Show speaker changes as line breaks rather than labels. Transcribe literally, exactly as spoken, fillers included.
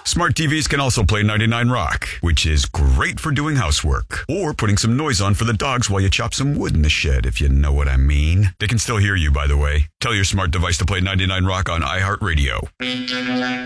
Smart T Vs can also play ninety-nine Rock, which is great for doing housework or putting some noise on for the dogs while you chop some wood in the shed, if you know what I mean. They can still hear you, by the way. Tell your smart device to play ninety-nine Rock on iHeartRadio.